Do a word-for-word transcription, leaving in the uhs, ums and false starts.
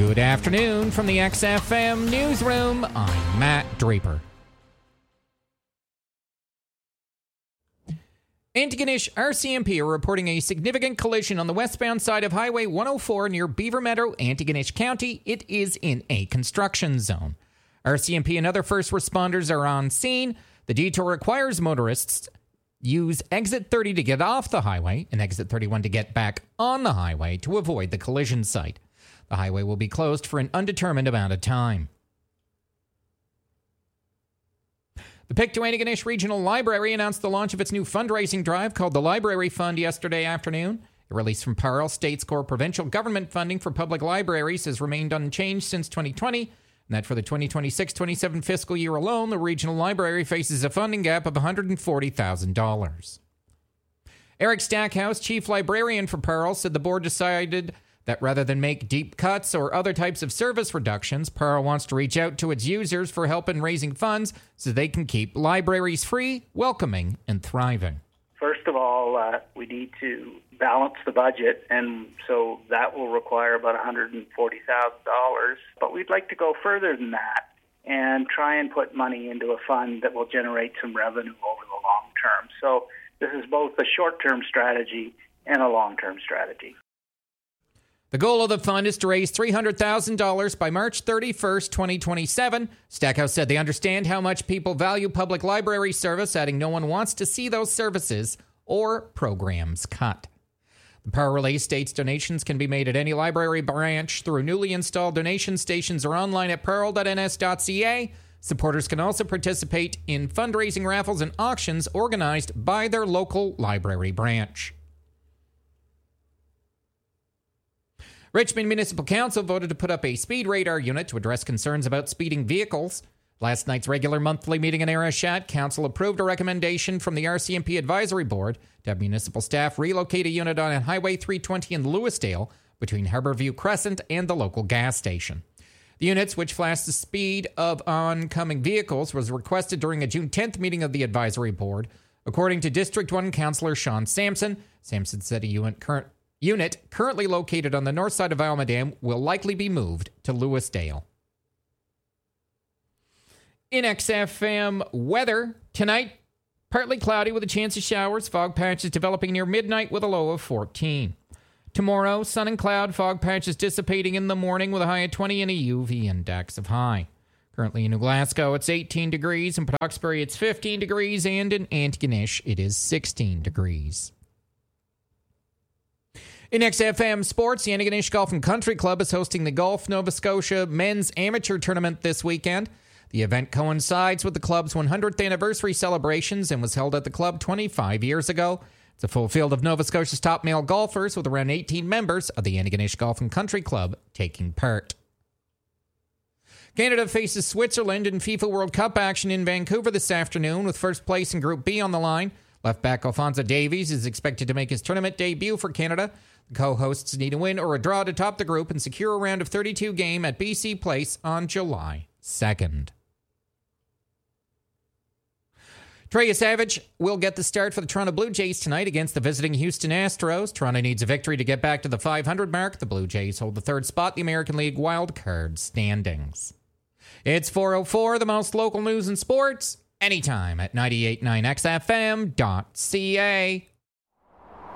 Good afternoon from the X F M newsroom. I'm Matt Draper. Antigonish R C M P are reporting a significant collision on the westbound side of Highway one oh four near Beaver Meadow, Antigonish County. It is in a construction zone. R C M P and other first responders are on scene. The detour requires motorists use exit thirty to get off the highway and exit thirty-one to get back on the highway to avoid the collision site. The highway will be closed for an undetermined amount of time. The Pictou Antigonish Regional Library announced the launch of its new fundraising drive called the Library Fund yesterday afternoon. A release from Parle states core provincial government funding for public libraries has remained unchanged since twenty twenty, and that for the twenty twenty-six twenty-seven fiscal year alone, the regional library faces a funding gap of one hundred forty thousand dollars. Eric Stackhouse, chief librarian for Parle, said the board decided that rather than make deep cuts or other types of service reductions, Parle wants to reach out to its users for help in raising funds so they can keep libraries free, welcoming, and thriving. First of all, uh, we need to balance the budget, and so that will require about one hundred forty thousand dollars. But we'd like to go further than that and try and put money into a fund that will generate some revenue over the long term. So this is both a short-term strategy and a long-term strategy. The goal of the fund is to raise three hundred thousand dollars by March thirty-first, twenty twenty-seven. Stackhouse said they understand how much people value public library service, adding no one wants to see those services or programs cut. The Parle release states donations can be made at any library branch through newly installed donation stations or online at parle dot n s dot c a. Supporters can also participate in fundraising raffles and auctions organized by their local library branch. Richmond Municipal Council voted to put up a speed radar unit to address concerns about speeding vehicles. Last night's regular monthly meeting in Arichat, Council approved a recommendation from the R C M P Advisory Board to have municipal staff relocate a unit on Highway three twenty in Lewisdale between Harbourview Crescent and the local gas station. The units, which flash the speed of oncoming vehicles, was requested during a June tenth meeting of the Advisory Board. According to District one Councillor Sean Sampson, Sampson said a unit current Unit currently located on the north side of Almadam will likely be moved to Lewisdale. In X F M weather, tonight, partly cloudy with a chance of showers, fog patches developing near midnight with a low of fourteen. Tomorrow, sun and cloud, fog patches dissipating in the morning with a high of twenty and a U V index of high. Currently in New Glasgow, it's eighteen degrees, in Port Hawkesbury, it's fifteen degrees, and in Antigonish, it is sixteen degrees. In X F M Sports, the Antigonish Golf and Country Club is hosting the Golf Nova Scotia Men's Amateur Tournament this weekend. The event coincides with the club's one hundredth anniversary celebrations and was held at the club twenty-five years ago. It's a full field of Nova Scotia's top male golfers with around eighteen members of the Antigonish Golf and Country Club taking part. Canada faces Switzerland in FIFA World Cup action in Vancouver this afternoon with first place in Group B on the line. Left back Alphonso Davies is expected to make his tournament debut for Canada. The co-hosts need a win or a draw to top the group and secure a round of thirty-two game at B C Place on July second. Trey Savage will get the start for the Toronto Blue Jays tonight against the visiting Houston Astros. Toronto needs a victory to get back to the five hundred mark. The Blue Jays hold the third spot in the American League wildcard standings. It's four oh four, the most local news and sports, anytime at ninety-eight point nine X F M dot C A.